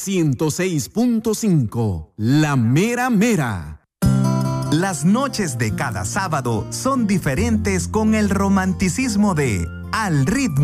106.5, La Mera Mera. Las noches de cada sábado son diferentes con el romanticismo de Al Ritmo